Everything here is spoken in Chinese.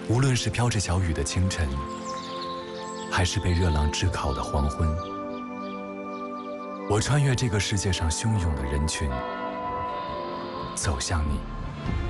无论是飘着小雨的清晨，还是被热浪炙烤的黄昏，我穿越这个世界上汹涌的人群，走向你。